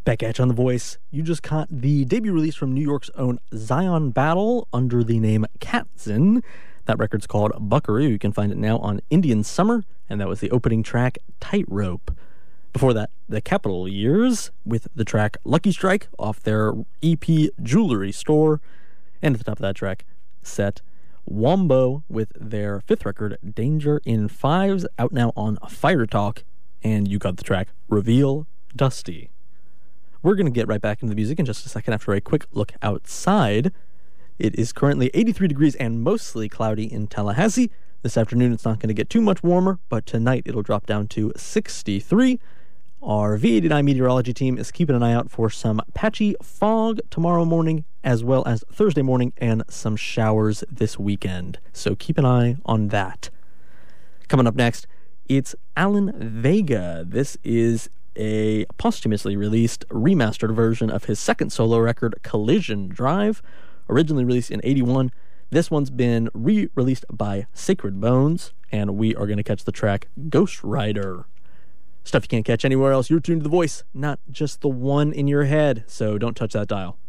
Back at you on The Voice. You just caught the debut release from New York's own Zion Battle under the name Katzin. That record's called Buckaroo. You can find it now on Indian Summer, and that was the opening track, Tightrope. Before that, The Capital Years with the track Lucky Strike off their EP Jewelry Store. And at the top of that track set, Wombo with their fifth record, Danger in Fives, out now on Fire Talk. And you got the track Reveal Dusty. We're going to get right back into the music in just a second after a quick look outside. It is currently 83 degrees and mostly cloudy in Tallahassee. This afternoon it's not going to get too much warmer, but tonight it'll drop down to 63. Our V89 meteorology team is keeping an eye out for some patchy fog tomorrow morning, as well as Thursday morning, and some showers this weekend. So keep an eye on that. Coming up next, it's Alan Vega. This is a posthumously released remastered version of his second solo record, Collision Drive. Originally released in 81, this one's been re-released by Sacred Bones, and we are going to catch the track Ghost Rider. Stuff you can't catch anywhere else. You're tuned to The Voice, not just the one in your head, so don't touch that dial.